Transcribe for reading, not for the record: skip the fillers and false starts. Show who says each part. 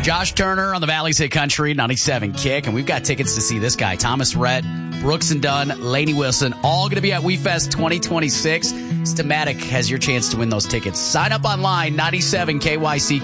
Speaker 1: Josh Turner on the Valley's Hit Country 97 Kick, and we've got tickets to see this guy, Thomas Rhett, Brooks and Dunn, Lainey Wilson, all going to be at WeFest 2026. Stamatic has your chance to win those tickets. Sign up online, 97KYC